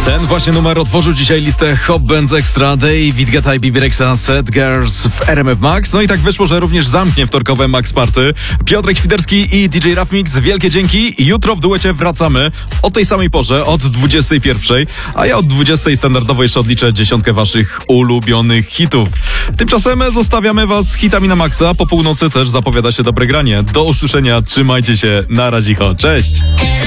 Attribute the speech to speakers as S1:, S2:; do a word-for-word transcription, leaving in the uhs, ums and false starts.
S1: Ten właśnie numer otworzył dzisiaj listę Hot Bands Extra. David Guetta i Bebe Rexha, Sad Girls w R M F Max. No i tak wyszło, że również zamknie wtorkowe Max Party Piotrek Świderski i D J Raf Mix. Wielkie dzięki. Jutro w duecie wracamy o tej samej porze, od dwudziestej pierwszej, a ja od dwudziestej standardowo jeszcze odliczę dziesiątkę waszych ulubionych hitów. Tymczasem zostawiamy was z hitami na maksa. Po północy też zapowiada się dobre granie. Do usłyszenia, trzymajcie się, na razicho, cześć!